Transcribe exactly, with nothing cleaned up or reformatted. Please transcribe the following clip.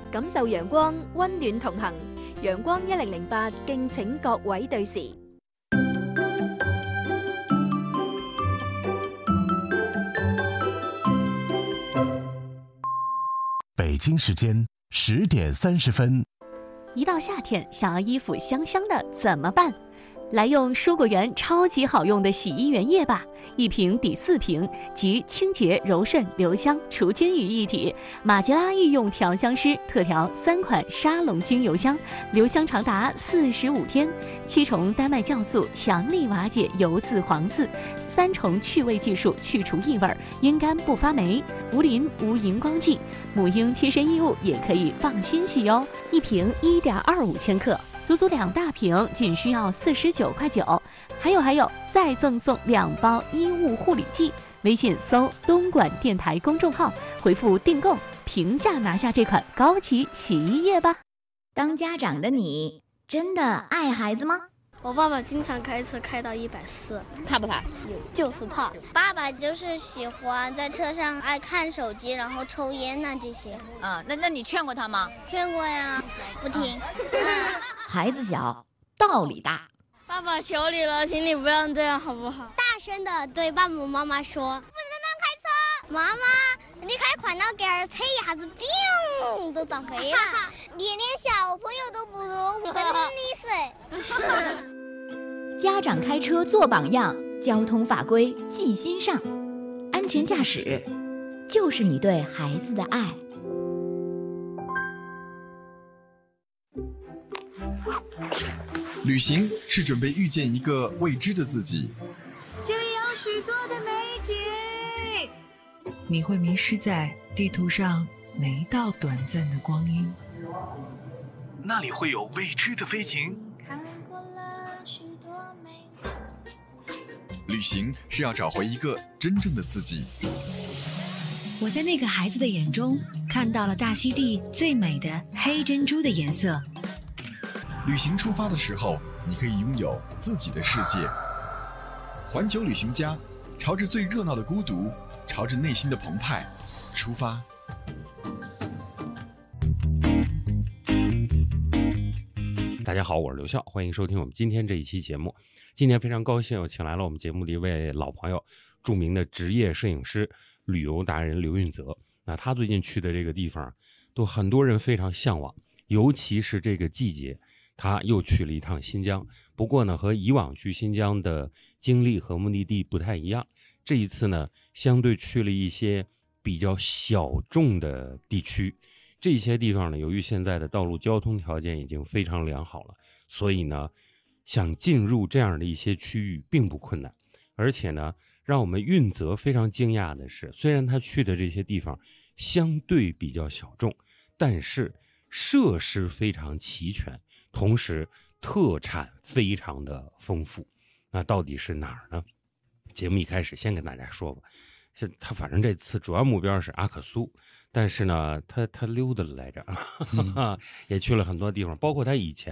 感受陽光，溫暖同行。陽光一零零八，敬請各位對時。 北京时间十点三十分。 一到夏天，想要衣服香香的怎么办？来用蔬果园超级好用的洗衣原液吧，一瓶抵四瓶，集清洁、柔顺、留香、除菌于一体。马吉拉御用调香师特调三款沙龙精油香，留香长达四十五天。七重丹麦酵素强力瓦解油渍黄渍，三重去味技术去除异味，阴干不发霉，无磷无荧光剂。母婴贴身衣物也可以放心洗哦，一瓶一点二五千克。足足两大瓶，仅需要四十九块九。还有还有，再赠送两包衣物护理剂。微信搜东莞电台公众号，回复订购，平价拿下这款高级洗衣液吧。 当家长的你，真的爱孩子吗？ 我爸爸经常开车开到一百四， 怕不怕？ 就是怕。 爸爸就是喜欢在车上爱看手机，然后抽烟呐、啊、这些。 啊，那那你劝过他吗？ 劝过呀，不听。 孩子小，道理大。 爸爸求你了，请你不要这样好不好？ 大声的对爸爸妈妈说：“不能乱开车！妈妈，你开快点给儿车一下子，砰，都撞飞了。连连小朋友都不如，真的是。” 家长开车做榜样，交通法规记心上，安全驾驶就是你对孩子的爱。 旅行是准备遇见一个未知的自己， 这里有许多的美景，你会迷失在地图上每一道短暂的光阴， 那里会有未知的飞行。 旅行是要找回一个真正的自己。 我在那个孩子的眼中看到了大溪地最美的黑珍珠的颜色。 旅行出发的时候，你可以拥有自己的世界。环球旅行家，朝着最热闹的孤独，朝着内心的澎湃出发。 大家好，我是刘笑，欢迎收听我们今天这一期节目。今天非常高兴，我请来了我们节目的一位老朋友，著名的职业摄影师、旅游达人刘运泽。那他最近去的这个地方，都很多人非常向往，尤其是这个季节。他又去了一趟新疆，不过呢，和以往去新疆的经历和目的地不太一样。这一次呢，相对去了一些比较小众的地区。这些地方呢，由于现在的道路交通条件已经非常良好了，所以呢，想进入这样的一些区域并不困难。而且呢，让我们运泽非常惊讶的是，虽然他去的这些地方相对比较小众，但是设施非常齐全。同时特产非常的丰富。那到底是哪儿呢？节目一开始先跟大家说吧，他反正这次主要目标是阿克苏，但是呢他他溜达了来着、嗯、也去了很多地方，包括他以前